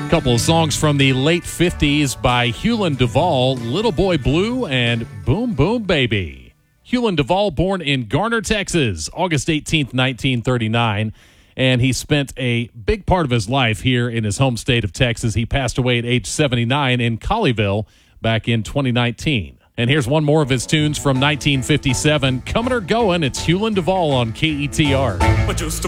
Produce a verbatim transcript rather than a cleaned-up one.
Couple of songs from the late fifties by Hewlin Duvall, Little Boy Blue and Boom Boom Baby. Hewlin Duvall, born in Garner, Texas, August eighteenth, nineteen thirty-nine, and he spent a big part of his life here in his home state of Texas. He passed away at age seventy-nine in Colleyville back in twenty nineteen. And here's one more of his tunes from nineteen fifty-seven. Coming or Going, it's Hewlin Duvall on K E T R. Just